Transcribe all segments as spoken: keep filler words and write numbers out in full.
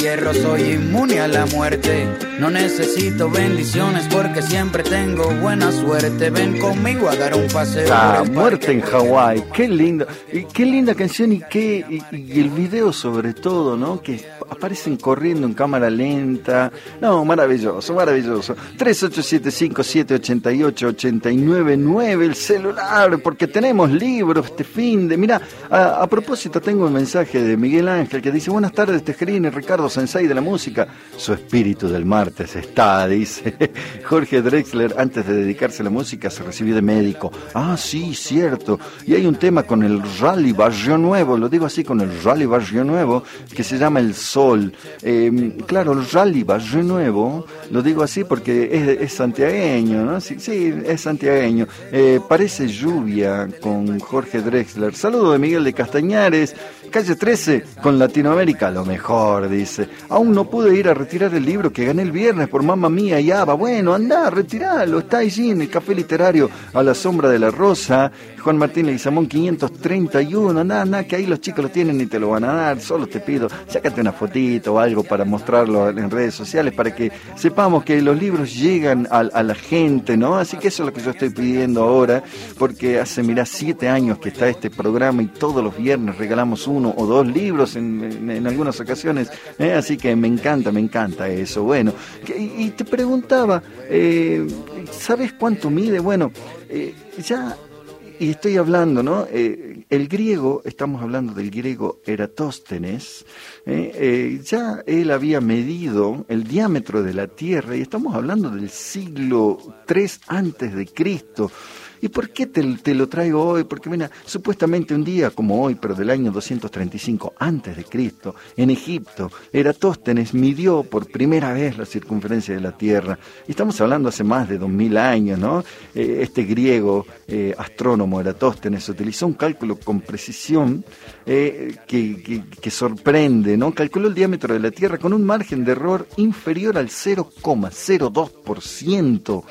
Hierro, soy inmune a la muerte. No necesito bendiciones porque siempre tengo buena suerte. Ven conmigo a dar un paseo. La muerte en Hawái, qué lindo, y qué linda canción y qué y, y el video sobre todo, ¿no? Que aparecen corriendo en cámara lenta. No, maravilloso, maravilloso. tres ocho siete cinco siete ocho ocho ocho nueve nueve el celular, porque tenemos libros este fin de. Mira, a, a propósito tengo un mensaje de Miguel Ángel que dice: buenas tardes, Tejerín y Ricardo Sensei de la música. Su espíritu del martes está, dice Jorge Drexler. Antes de dedicarse a la música se recibió de médico. Ah, sí, cierto. Y hay un tema con el Rally Barrio Nuevo, lo digo así, con el Rally Barrio Nuevo, que se llama El Sol. Eh, claro, el Rally Barrio Nuevo, lo digo así porque es, es santiagueño, ¿no? Sí, sí, es santiagueño. Eh, parece lluvia con Jorge Drexler. Saludo de Miguel de Castañares. Calle trece, con Latinoamérica, lo mejor, dice. Aún no pude ir a retirar el libro que gané el viernes por Mamma Mía y Ava. Bueno, andá, retiralo, está allí en el Café Literario A la Sombra de la Rosa. Juan Martín Leguizamón quinientos treinta y uno. Andá, andá, que ahí los chicos lo tienen y te lo van a dar. Solo te pido, sácate una fotito o algo para mostrarlo en redes sociales, para que sepamos que los libros llegan a, a la gente, ¿no? Así que eso es lo que yo estoy pidiendo ahora, porque hace, mirá, siete años que está este programa y todos los viernes regalamos uno o dos libros en, en, en algunas ocasiones, ¿eh? Así que me encanta, me encanta eso. Bueno, y, y te preguntaba, eh, ¿sabes cuánto mide? Bueno, eh, ya, y estoy hablando, ¿no? Eh, el griego, estamos hablando del griego Eratóstenes, eh, eh, ya él había medido el diámetro de la Tierra y estamos hablando del siglo tres antes de Cristo. ¿Y por qué te, te lo traigo hoy? Porque, mira, supuestamente un día como hoy, pero del año doscientos treinta y cinco antes de Cristo, en Egipto, Eratóstenes midió por primera vez la circunferencia de la Tierra. Y estamos hablando hace más de dos mil años, ¿no? Eh, este griego eh, astrónomo Eratóstenes utilizó un cálculo con precisión eh, que, que, que sorprende, ¿no? Calculó el diámetro de la Tierra con un margen de error inferior al cero coma cero dos por ciento.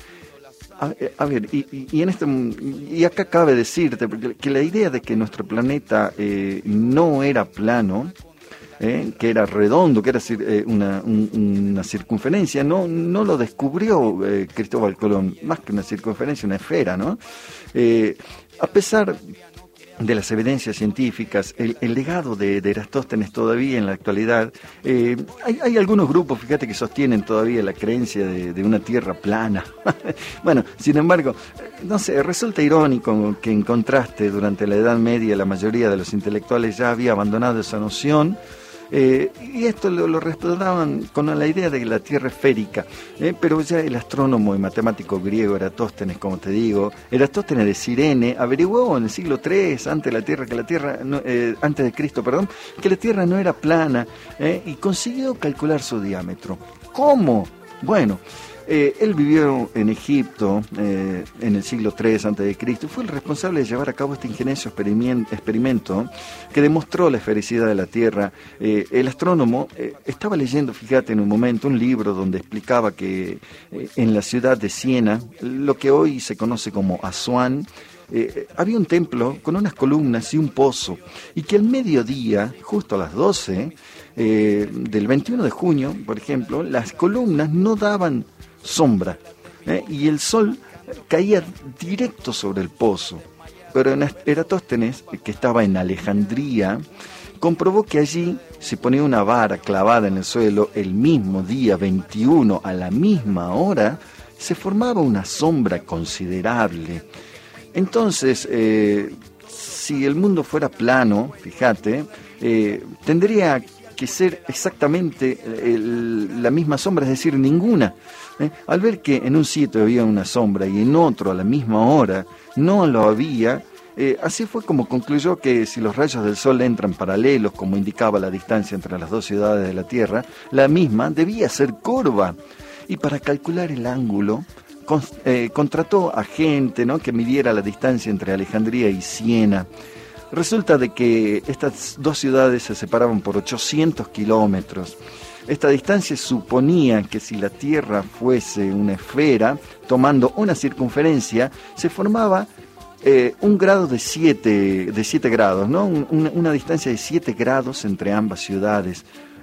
A, a ver, y, y en este y acá cabe decirte porque, que la idea de que nuestro planeta eh, no era plano, eh, que era redondo, que era eh, una, un, una circunferencia, no, no lo descubrió eh, Cristóbal Colón, más que una circunferencia, una esfera, ¿no? Eh, a pesar de las evidencias científicas, el, el legado de, de Eratóstenes todavía en la actualidad, eh, hay, hay algunos grupos, fíjate, que sostienen todavía la creencia de, de una tierra plana. Bueno, sin embargo, no sé, resulta irónico que en contraste durante la Edad Media la mayoría de los intelectuales ya había abandonado esa noción. Eh, y esto lo, lo respaldaban con la idea de la Tierra esférica, eh, pero ya el astrónomo y matemático griego Eratóstenes, como te digo, Eratóstenes de Cirene, averiguó en el siglo tres antes de la Tierra que la Tierra no, eh, antes de Cristo, perdón, que la Tierra no era plana, eh, y consiguió calcular su diámetro. ¿Cómo? Bueno, Eh, él vivió en Egipto eh, en el siglo tres antes de Cristo y fue el responsable de llevar a cabo este ingenioso experimento que demostró la esfericidad de la Tierra. Eh, el astrónomo eh, estaba leyendo, fíjate, en un momento un libro donde explicaba que eh, en la ciudad de Siena, lo que hoy se conoce como Asuán, Eh, había un templo con unas columnas y un pozo, y que al mediodía, justo a las doce eh, del veintiuno de junio, por ejemplo, las columnas no daban sombra, eh, y el sol caía directo sobre el pozo. Pero Eratóstenes, que estaba en Alejandría, comprobó que allí se ponía una vara clavada en el suelo el mismo día veintiuno a la misma hora, se formaba una sombra considerable. Entonces, eh, si el mundo fuera plano, fíjate, eh, tendría que ser exactamente el, la misma sombra, es decir, ninguna. ¿eh? Al ver que en un sitio había una sombra y en otro a la misma hora no lo había, eh, así fue como concluyó que si los rayos del sol entran paralelos, como indicaba la distancia entre las dos ciudades de la Tierra, la misma debía ser curva. Y para calcular el ángulo, Con, eh, contrató a gente, ¿no?, que midiera la distancia entre Alejandría y Siena. Resulta de que estas dos ciudades se separaban por ochocientos kilómetros. Esta distancia suponía que si la Tierra fuese una esfera, tomando una circunferencia, se formaba eh, un grado de siete, de siete grados, ¿no? Un, una, una distancia de siete grados entre ambas ciudades.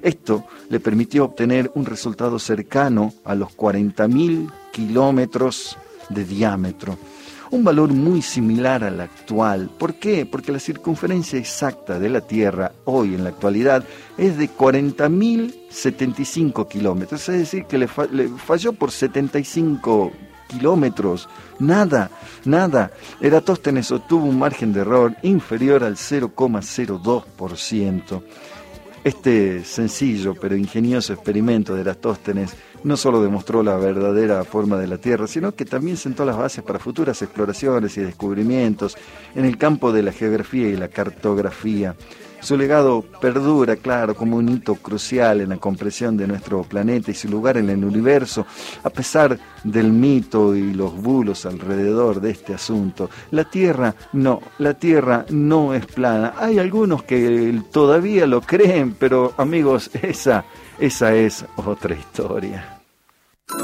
Esto le permitió obtener un resultado cercano a los cuarenta mil kilómetros de diámetro. Un valor muy similar al actual. ¿Por qué? Porque la circunferencia exacta de la Tierra hoy en la actualidad es de cuarenta mil setenta y cinco kilómetros, es decir, que le, fa- le falló por setenta y cinco kilómetros. Nada, nada. Eratóstenes obtuvo un margen de error inferior al cero coma cero dos por ciento. Este sencillo pero ingenioso experimento de Eratóstenes no solo demostró la verdadera forma de la Tierra, sino que también sentó las bases para futuras exploraciones y descubrimientos en el campo de la geografía y la cartografía. Su legado perdura, claro, como un hito crucial en la comprensión de nuestro planeta y su lugar en el universo, a pesar del mito y los bulos alrededor de este asunto. La Tierra, no, la Tierra no es plana. Hay algunos que todavía lo creen, pero amigos, esa, esa es otra historia.